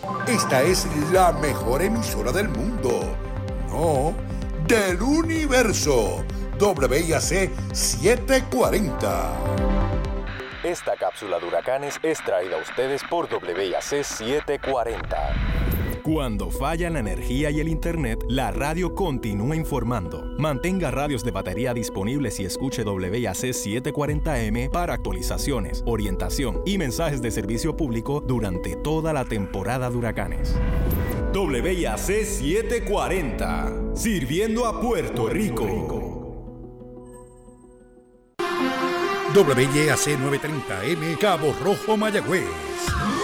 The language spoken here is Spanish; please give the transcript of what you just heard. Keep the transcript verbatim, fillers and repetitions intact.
Esta es la mejor emisora del mundo. No, del universo. W I A C setecientos cuarenta. Esta cápsula de huracanes es traída a ustedes por W I A C setecientos cuarenta. Cuando falla la energía y el internet, la radio continúa informando. Mantenga radios de batería disponibles y escuche W I A C setecientos cuarenta M para actualizaciones, orientación y mensajes de servicio público durante toda la temporada de huracanes. W I A C setecientos cuarenta, sirviendo a Puerto Rico. W I A C novecientos treinta M, Cabo Rojo, Mayagüez.